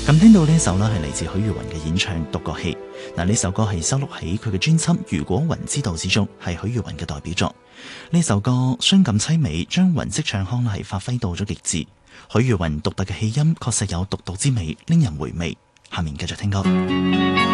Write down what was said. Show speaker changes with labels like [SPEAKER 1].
[SPEAKER 1] 咁聽到呢首呢係嚟自許茹芸嘅演唱《獨角戲》。嗱，呢首歌係收錄喺佢嘅專輯《如果雲知道》之中，係許茹芸嘅代表作。呢首歌傷感凄美，將雲色唱腔係發揮到咗極致。許茹芸獨特嘅氣音確實有獨到之美，令人回味。下面繼續聽歌。